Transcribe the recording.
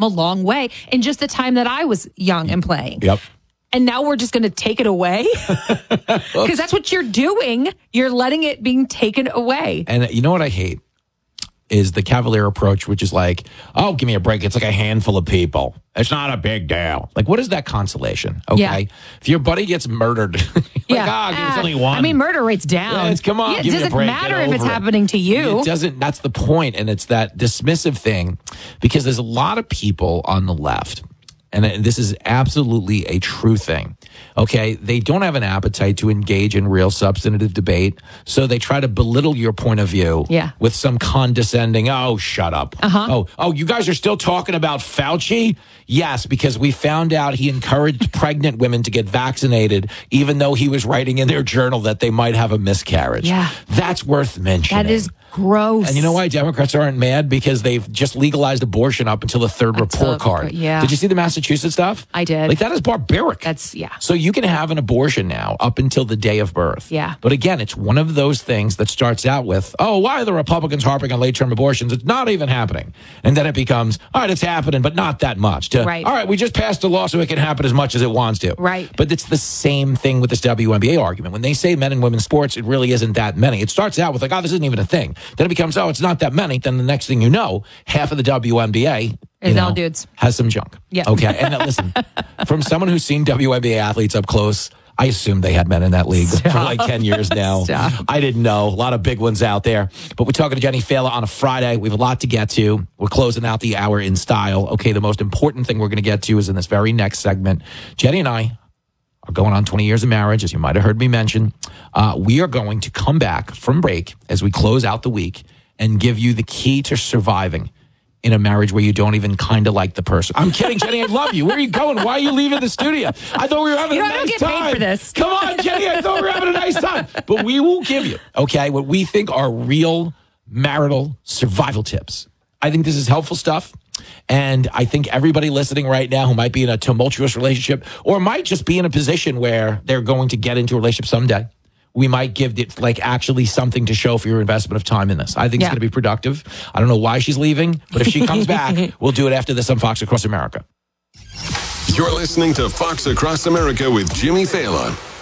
a long way in just the time that I was young and playing. Yep. And now we're just going to take it away? Because that's what you're doing. You're letting it being taken away. And you know what I hate is the cavalier approach, which is like, oh, give me a break. It's like a handful of people. It's not a big deal. Like, what is that consolation? Okay. Yeah. If your buddy gets murdered, it's only one. I mean, murder rate's down. Come on, it give me a doesn't break. matter Get if it's over it. happening to you. It doesn't. That's the point. And it's that dismissive thing, because there's a lot of people on the left, and this is absolutely a true thing. Okay, they don't have an appetite to engage in real substantive debate, so they try to belittle your point of view with some condescending, oh, shut up. Oh, you guys are still talking about Fauci? Yes, because we found out he encouraged pregnant women to get vaccinated, even though he was writing in their journal that they might have a miscarriage. Yeah. That's worth mentioning. That is gross. And you know why Democrats aren't mad? Because they've just legalized abortion up until the third report card. Yeah. Did you see the Massachusetts stuff? I did. Like, that is barbaric. So you can have an abortion now up until the day of birth. Yeah. But again, it's one of those things that starts out with, oh, why are the Republicans harping on late-term abortions? It's not even happening. And then it becomes, all right, it's happening, but not that much. All right, we just passed a law so it can happen as much as it wants to. Right. But it's the same thing with this WNBA argument. When they say men and women's sports, it really isn't that many. It starts out with like, oh, this isn't even a thing. Then it becomes, oh, it's not that many. Then the next thing you know, half of the WNBA all dudes. Has some junk. Yeah. Okay. And now, listen, from someone who's seen WNBA athletes up close, I assume they had men in that league for like 10 years now. I didn't know. A lot of big ones out there. But we're talking to Jenny Fela on a Friday. We have a lot to get to. We're closing out the hour in style. Okay, the most important thing we're going to get to is in this very next segment. Jenny and I are going on 20 years of marriage, as you might have heard me mention. We are going to come back from break as we close out the week and give you the key to surviving in a marriage where you don't even kind of like the person. I'm kidding, Jenny. I love you. Where are you going? Why are you leaving the studio? I thought we were having a nice time. I don't get paid for this. Come on, Jenny. I thought we were having a nice time. But we will give you, okay, what we think are real marital survival tips. I think this is helpful stuff. And I think everybody listening right now who might be in a tumultuous relationship or might just be in a position where they're going to get into a relationship someday, we might give it like actually something to show for your investment of time in this. I think it's going to be productive. I don't know why she's leaving, but if she comes back, we'll do it after this on Fox Across America. You're listening to Fox Across America with Jimmy Fallon.